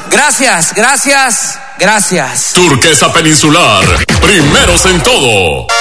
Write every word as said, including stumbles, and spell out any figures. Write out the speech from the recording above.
Gracias, gracias, gracias. Turquesa Peninsular, primeros en todo.